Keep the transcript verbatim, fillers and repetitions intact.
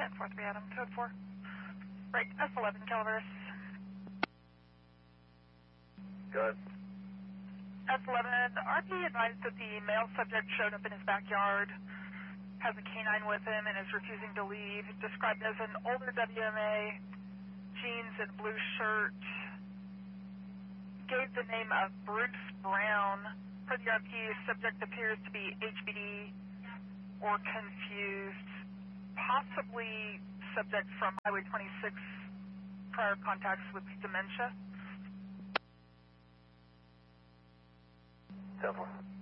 ten four three Adam, code four. Right, S eleven, Calaveras. Good. S eleven, R P advised that the male subject showed up in his backyard, has a canine with him, and is refusing to leave. Described as an older W M A, jeans and blue shirt. Gave the name of Bruce Brown. Per the R P, subject appears to be H B D or confused, possibly subject from Highway twenty-six, prior contacts with dementia. ten four.